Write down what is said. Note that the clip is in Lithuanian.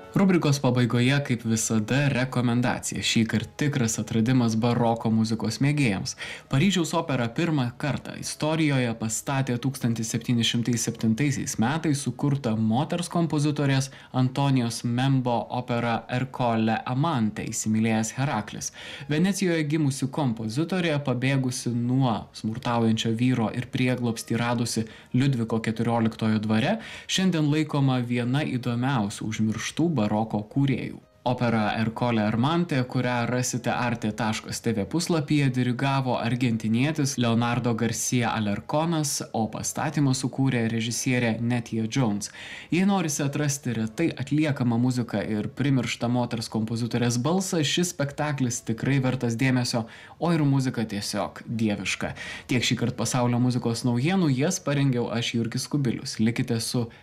Rubrikos pabaigoje, kaip visada, rekomendacija. Šįkart tikras atradimas baroko muzikos mėgėjams. Paryžiaus opera pirmą kartą istorijoje pastatė 1707 metais sukurtą moters kompozitorės Antonijos Membo opera Ercole Amante įsimylėjęs Heraklis. Venecijoje gimusi kompozitorė, pabėgusi nuo smurtaujančio vyro ir prieglobstį radusi Liudviko XIV dvare, šiandien laikoma viena įdomiausių užmirštų baroko kūrėjų. Opera Ercole Amante, kurią rasite arte.tv puslapyje, dirigavo argentinietis Leonardo Garcia Alarconas, o pastatymą sukūrė režisierė Nettie Jones. Jei norisi atrasti retai atliekamą muziką ir primirštą moters kompozitorės balsą, šis spektaklis tikrai vertas dėmesio, o ir muzika tiesiog dieviška. Tiek šįkart pasaulio muzikos naujienų, jas parengiau aš, Jurgis Kubilius. Likite su